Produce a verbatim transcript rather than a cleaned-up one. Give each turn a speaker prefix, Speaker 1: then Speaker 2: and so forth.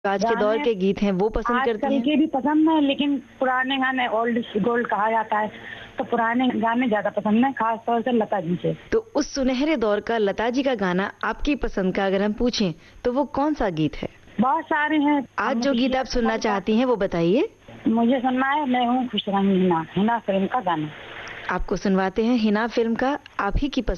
Speaker 1: आज के दौर के गीत हैं वो पसंद करती हैं?
Speaker 2: आजकल के भी पसंद है, लेकिन पुराने गाने ओल्ड इज गोल्ड कहा जाता है, तो पुराने गाने ज्यादा पसंद है, खास तौर से लता जी के।
Speaker 1: तो उस सुनहरे दौर का लता जी का गाना आपकी पसंद का अगर हम पूछें तो वो कौन सा गीत है?
Speaker 2: बहुत सारे हैं।
Speaker 1: आज जो गीत आप सुनना चाहती हैं वो बताइए।
Speaker 2: मुझे सुनना है मैं हूँ खुश रंगीना, हिना फिल्म का गाना।
Speaker 1: आपको सुनवाते हैं हिना फिल्म का आप ही की पसंद